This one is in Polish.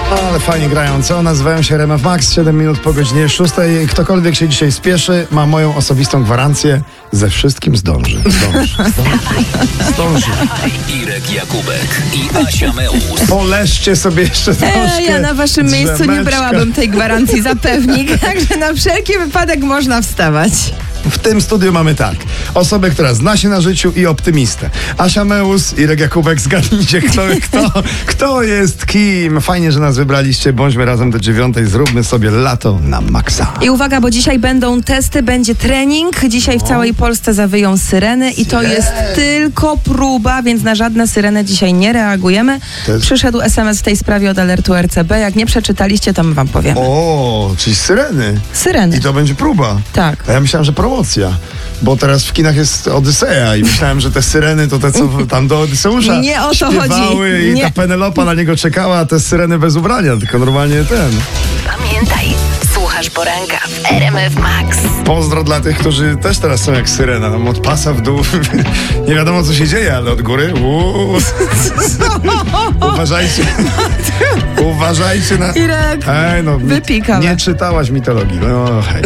Ale fajnie grają, co? Nazywają się RMF Max, 7 minut po godzinie 6. Ktokolwiek się dzisiaj spieszy, ma moją osobistą gwarancję, ze wszystkim zdąży. Zdąży. Irek Jakubek i Asia Meus. Poleszcie sobie jeszcze troszkę. Ja na waszym miejscu nie drzemeczka. brałabym tej gwarancji za pewnik, także na wszelki wypadek można wstawać. W tym studiu mamy tak. Osobę, która zna się na życiu i optymistę. Asia Meus, Irek Jakubek, zgadnijcie kto jest kim. Fajnie, że nas wybraliście. Bądźmy razem do 9. Zróbmy sobie lato na maksa. I uwaga, bo dzisiaj będą testy, będzie trening. Dzisiaj w całej Polsce zawyją syreny i to jest tylko próba, więc na żadne syreny dzisiaj nie reagujemy. Przyszedł SMS w tej sprawie od alertu RCB. Jak nie przeczytaliście, to my wam powiemy. O, czyli syreny. Syreny. I to będzie próba. Tak. A ja myślałem, że promocja. Bo teraz w kinach jest Odyseja i myślałem, że te syreny to te, co tam do Odyseusza Nie o to śpiewały chodzi. i Nie. ta Penelopa na niego czekała, a te syreny bez ubrania, tylko normalnie ten. Pamiętaj, słuchasz poranka w RMF Max. Pozdro dla tych, którzy też teraz są jak syrena, tam od pasa w dół. Nie wiadomo, co się dzieje, ale od góry. Uważajcie na... Irek, Ej, no, wypikała. nie czytałaś mitologii. No hej.